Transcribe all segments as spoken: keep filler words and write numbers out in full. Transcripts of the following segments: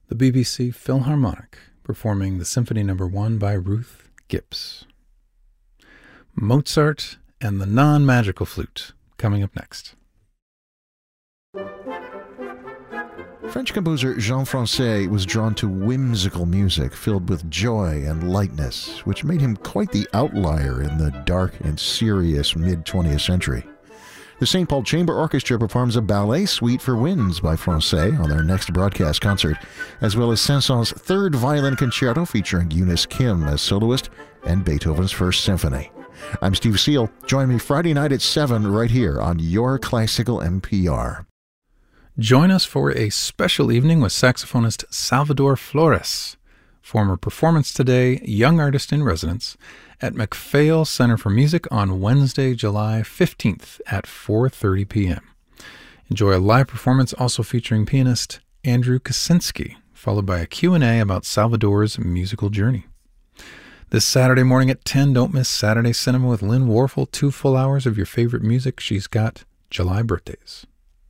the B B C Philharmonic performing the Symphony Number One by Ruth Gibbs. Mozart and the Non-Magical Flute, coming up next. French composer Jean Francais was drawn to whimsical music filled with joy and lightness, which made him quite the outlier in the dark and serious mid-twentieth century. The Saint Paul Chamber Orchestra performs a ballet suite for winds by Francais on their next broadcast concert, as well as Saint-Saëns' third violin concerto featuring Eunice Kim as soloist and Beethoven's First Symphony. I'm Steve Seal. Join me Friday night at seven right here on Your Classical N P R. Join us for a special evening with saxophonist Salvador Flores, former Performance Today Young Artist in Residence, at MacPhail Center for Music on Wednesday, July fifteenth at four thirty p.m. Enjoy a live performance also featuring pianist Andrew Kaczynski, followed by a Q and A about Salvador's musical journey. This Saturday morning at ten, don't miss Saturday Cinema with Lynn Warfel, two full hours of your favorite music. She's got July birthdays.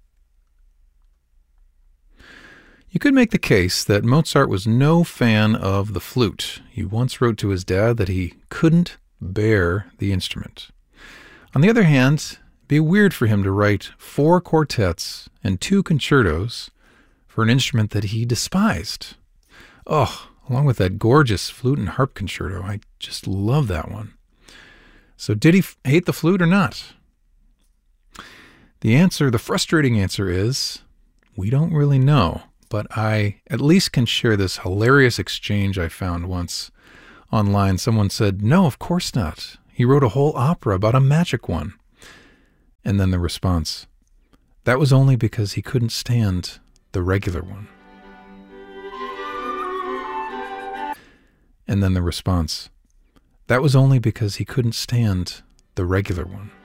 You could make the case that Mozart was no fan of the flute. He once wrote to his dad that he couldn't bear the instrument. On the other hand, it'd be weird for him to write four quartets and two concertos for an instrument that he despised. Oh, along with that gorgeous flute and harp concerto. I just love that one. So did he f- hate the flute or not? The answer, the frustrating answer is, we don't really know. But I at least can share this hilarious exchange I found once online. Someone said, "No, of course not. He wrote a whole opera about a magic one." And then the response, "That was only because he couldn't stand the regular one." And then the response, "That was only because he couldn't stand the regular one."